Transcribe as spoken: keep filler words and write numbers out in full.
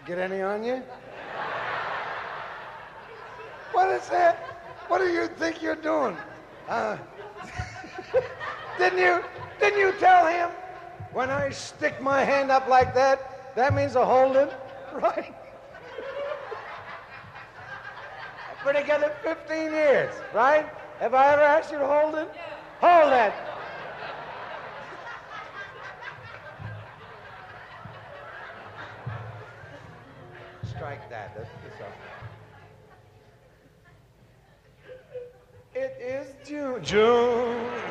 Get any on you? What is that? What do you think you're doing? Uh, didn't you, didn't you tell him when I stick my hand up like that, that means a hold it, right? I've been together fifteen years, right? Have I ever asked you to hold it? Hold that. Strike that. That's, that's all. It is June. June.